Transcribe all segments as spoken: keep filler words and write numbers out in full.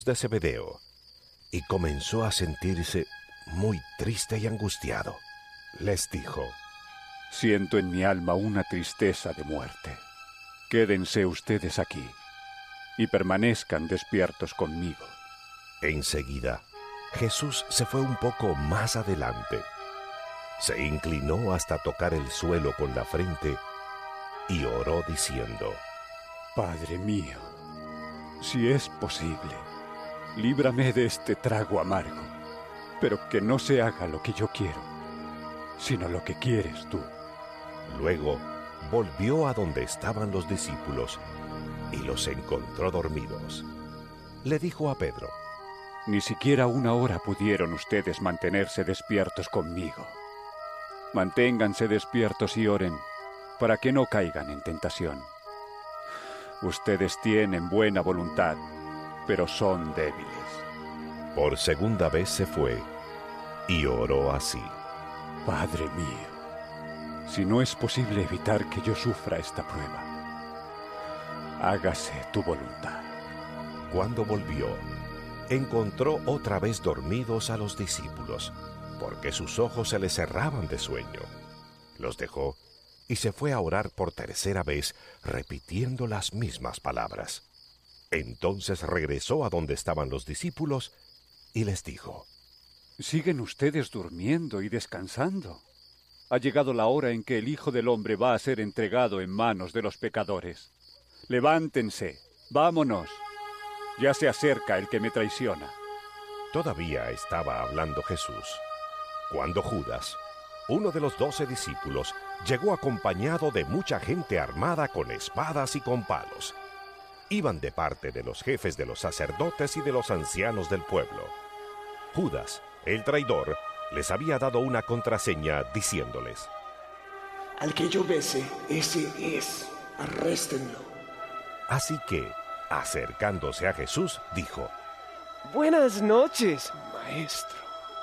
de Zebedeo, y comenzó a sentirse muy triste y angustiado. Les dijo: Siento en mi alma una tristeza de muerte. Quédense ustedes aquí y permanezcan despiertos conmigo. Enseguida, Jesús se fue un poco más adelante. Se inclinó hasta tocar el suelo con la frente y oró diciendo: Padre mío, si es posible, líbrame de este trago amargo, pero que no se haga lo que yo quiero, sino lo que quieres tú. Luego volvió a donde estaban los discípulos y los encontró dormidos. Le dijo a Pedro: Ni siquiera una hora pudieron ustedes mantenerse despiertos conmigo. Manténganse despiertos y oren, para que no caigan en tentación. Ustedes tienen buena voluntad, pero son débiles. Por segunda vez se fue y oró así: Padre mío, si no es posible evitar que yo sufra esta prueba, hágase tu voluntad. Cuando volvió, encontró otra vez dormidos a los discípulos, porque sus ojos se les cerraban de sueño. Los dejó y se fue a orar por tercera vez, repitiendo las mismas palabras. Entonces regresó a donde estaban los discípulos y les dijo: ¿Siguen ustedes durmiendo y descansando? Ha llegado la hora en que el Hijo del Hombre va a ser entregado en manos de los pecadores. Levántense, vámonos. Ya se acerca el que me traiciona. Todavía estaba hablando Jesús, cuando Judas, uno de los doce discípulos, llegó acompañado de mucha gente armada con espadas y con palos. Iban de parte de los jefes de los sacerdotes y de los ancianos del pueblo. Judas, el traidor, les había dado una contraseña diciéndoles: Al que yo bese, ese es. Arréstenlo. Así que, acercándose a Jesús, dijo: Buenas noches, maestro.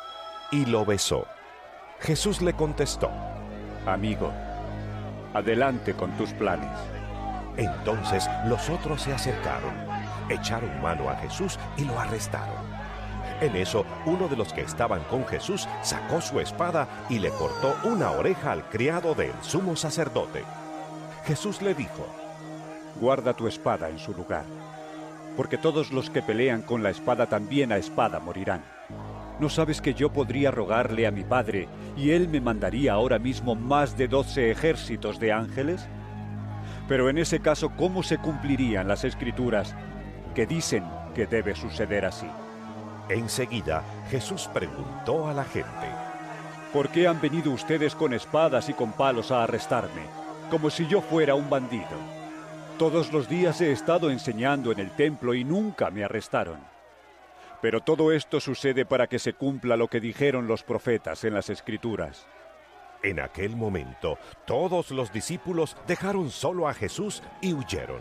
Y lo besó. Jesús le contestó: Amigo, adelante con tus planes. Entonces los otros se acercaron, echaron mano a Jesús y lo arrestaron. En eso, uno de los que estaban con Jesús sacó su espada y le cortó una oreja al criado del sumo sacerdote. Jesús le dijo: Guarda tu espada en su lugar, porque todos los que pelean con la espada también a espada morirán. ¿No sabes que yo podría rogarle a mi Padre y Él me mandaría ahora mismo más de doce ejércitos de ángeles? Pero en ese caso, ¿cómo se cumplirían las Escrituras que dicen que debe suceder así? Enseguida, Jesús preguntó a la gente: ¿Por qué han venido ustedes con espadas y con palos a arrestarme, como si yo fuera un bandido? Todos los días he estado enseñando en el templo y nunca me arrestaron. Pero todo esto sucede para que se cumpla lo que dijeron los profetas en las Escrituras. En aquel momento, todos los discípulos dejaron solo a Jesús y huyeron.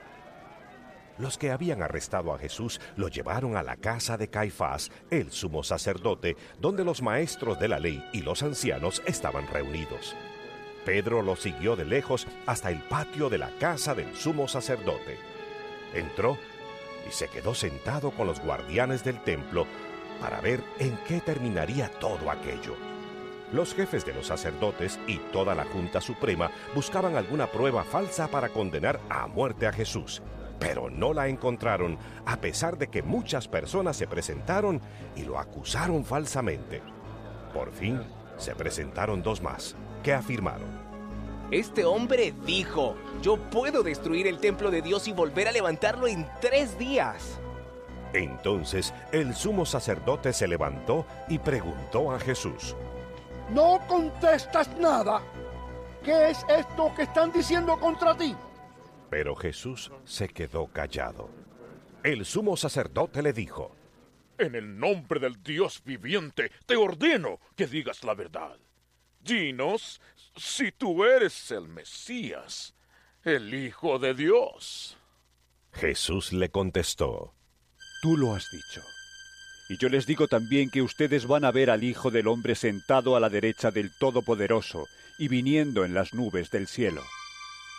Los que habían arrestado a Jesús lo llevaron a la casa de Caifás, el sumo sacerdote, donde los maestros de la ley y los ancianos estaban reunidos. Pedro lo siguió de lejos hasta el patio de la casa del sumo sacerdote. Entró y se quedó sentado con los guardianes del templo para ver en qué terminaría todo aquello. Los jefes de los sacerdotes y toda la Junta Suprema buscaban alguna prueba falsa para condenar a muerte a Jesús, pero no la encontraron, a pesar de que muchas personas se presentaron y lo acusaron falsamente. Por fin, se presentaron dos más, que afirmaron: Este hombre dijo: yo puedo destruir el templo de Dios y volver a levantarlo en tres días. Entonces el sumo sacerdote se levantó y preguntó a Jesús: ¿No contestas nada? ¿Qué es esto que están diciendo contra ti? Pero Jesús se quedó callado. El sumo sacerdote le dijo: En el nombre del Dios viviente, te ordeno que digas la verdad. Dinos si tú eres el Mesías, el Hijo de Dios. Jesús le contestó: Tú lo has dicho. Y yo les digo también que ustedes van a ver al Hijo del Hombre sentado a la derecha del Todopoderoso y viniendo en las nubes del cielo.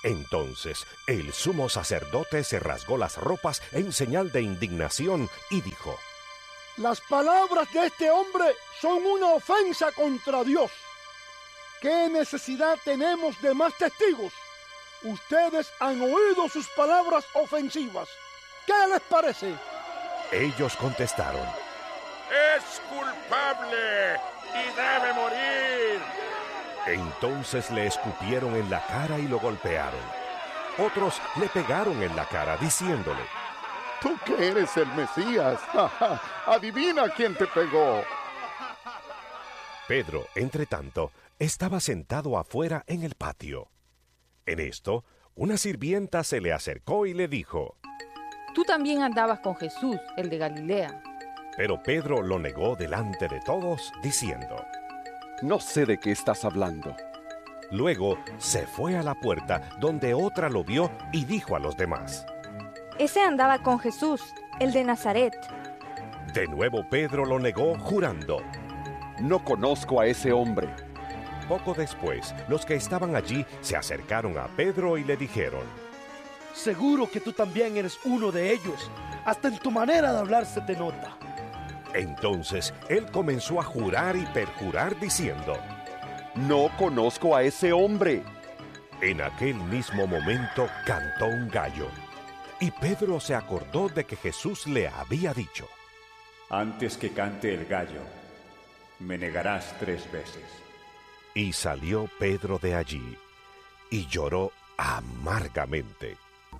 Entonces el sumo sacerdote se rasgó las ropas en señal de indignación y dijo: Las palabras de este hombre son una ofensa contra Dios. ¿Qué necesidad tenemos de más testigos? Ustedes han oído sus palabras ofensivas. ¿Qué les parece? Ellos contestaron: ¡Es culpable y debe morir! Entonces le escupieron en la cara y lo golpearon. Otros le pegaron en la cara diciéndole: Tú que eres el Mesías, adivina quién te pegó. Pedro, entre tanto, estaba sentado afuera en el patio. En esto, una sirvienta se le acercó y le dijo: Tú también andabas con Jesús, el de Galilea. Pero Pedro lo negó delante de todos, diciendo: No sé de qué estás hablando. Luego se fue a la puerta, donde otra lo vio y dijo a los demás: Ese andaba con Jesús, el de Nazaret. De nuevo Pedro lo negó, jurando: No conozco a ese hombre. Poco después, los que estaban allí se acercaron a Pedro y le dijeron: Seguro que tú también eres uno de ellos. Hasta en tu manera de hablar se te nota. Entonces él comenzó a jurar y perjurar diciendo: No conozco a ese hombre. En aquel mismo momento cantó un gallo. Y Pedro se acordó de que Jesús le había dicho: Antes que cante el gallo, me negarás tres veces. Y salió Pedro de allí y lloró amargamente.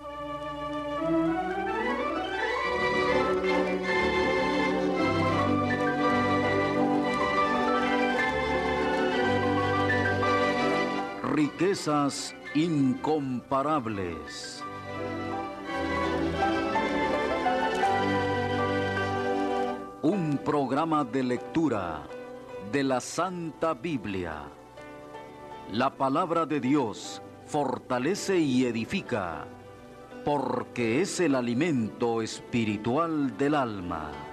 Riquezas incomparables. Un programa de lectura de la Santa Biblia. La palabra de Dios fortalece y edifica, porque es el alimento espiritual del alma.